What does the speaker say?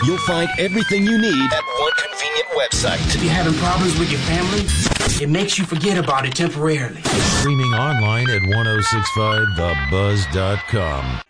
You'll find everything you need at one convenient website. If you're having problems with your family, it makes you forget about it temporarily. Streaming online at 1065thebuzz.com.